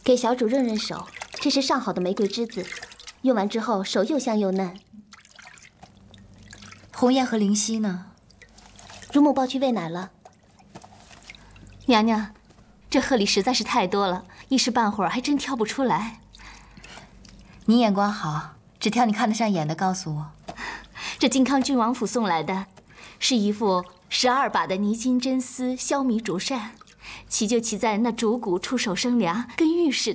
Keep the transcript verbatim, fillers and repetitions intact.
给小主润润手，这是上好的玫瑰栀子，用完之后手又香又嫩。 红颜和灵犀呢？ 乳母抱去喂奶了。 娘娘，这贺礼实在是太多了，一时半会儿还真挑不出来。 你眼光好，只挑你看得上眼的，告诉我。 这靖康郡王府送来的，是一副十二把的泥金真丝削米竹扇。奇就奇在那竹骨出手生凉，跟玉似